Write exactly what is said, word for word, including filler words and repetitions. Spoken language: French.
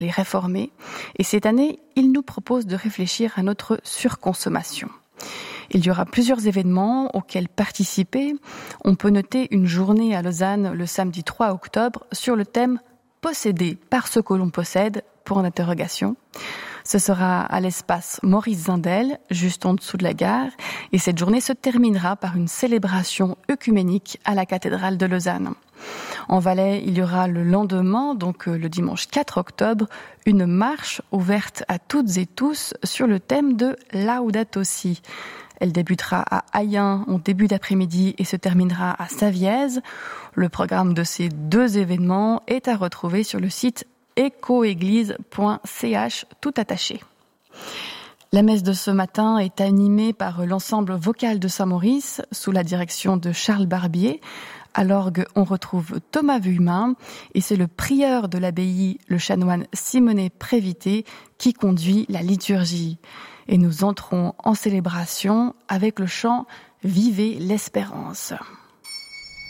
les réformer. Et cette année, il nous propose de réfléchir à notre surconsommation. Il y aura plusieurs événements auxquels participer. On peut noter une journée à Lausanne le samedi trois octobre sur le thème « Posséder par ce que l'on possède » pour en interrogation. Ce sera à l'espace Maurice Zindel, juste en dessous de la gare, et cette journée se terminera par une célébration œcuménique à la cathédrale de Lausanne. En Valais, il y aura le lendemain, donc le dimanche quatre octobre, une marche ouverte à toutes et tous sur le thème de Laudato Si. Elle débutera à Ayen en début d'après-midi et se terminera à Savièse. Le programme de ces deux événements est à retrouver sur le site ecoéglise point c h tout attaché. La messe de ce matin est animée par l'ensemble vocal de Saint-Maurice sous la direction de Charles Barbier. À l'orgue, on retrouve Thomas Vuillemin et c'est le prieur de l'abbaye, le chanoine Simonet Prévité, qui conduit la liturgie. Et nous entrons en célébration avec le chant « Vivez l'espérance ».